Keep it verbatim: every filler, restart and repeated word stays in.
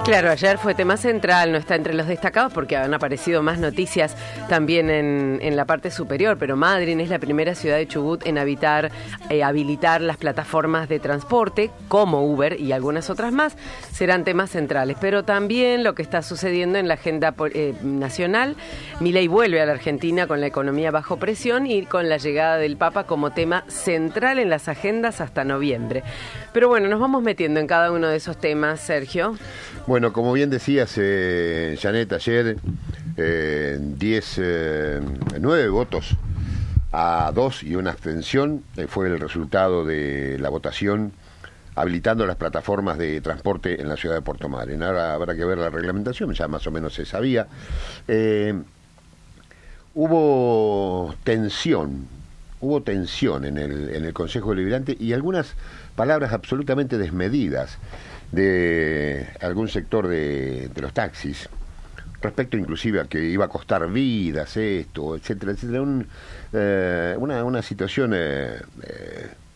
Claro, ayer fue tema central, no está entre los destacados porque han aparecido más noticias también en, en la parte superior, pero Madryn es la primera ciudad de Chubut en habitar, eh, habilitar las plataformas de transporte como Uber y algunas otras más, serán temas centrales. Pero también lo que está sucediendo en la agenda eh, nacional, Milei vuelve a la Argentina con la economía bajo presión y con la llegada del Papa como tema central en las agendas hasta noviembre. Pero bueno, nos vamos metiendo en cada uno de esos temas, Sergio. Bueno, como bien decías, eh, Janet, ayer eh, diez, eh, nueve votos a dos y una abstención eh, fue el resultado de la votación habilitando las plataformas de transporte en la ciudad de Puerto Madryn. Ahora habrá que ver la reglamentación, ya más o menos se sabía. Eh, hubo tensión, hubo tensión en el, en el Consejo Deliberante y algunas palabras absolutamente desmedidas de algún sector de, de los taxis, respecto inclusive a que iba a costar vidas esto, etcétera, etcétera, un, eh, una, una situación eh, eh,